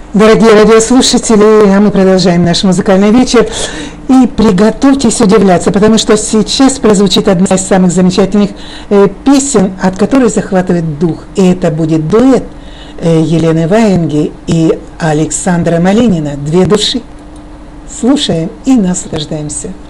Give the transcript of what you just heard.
Дорогие радиослушатели, а мы продолжаем наш музыкальный вечер. И приготовьтесь удивляться, потому что сейчас прозвучит одна из самых замечательных песен, от которой захватывает дух. И это будет дуэт Елены Ваенги и Александра Малинина «Две души». Слушаем и наслаждаемся.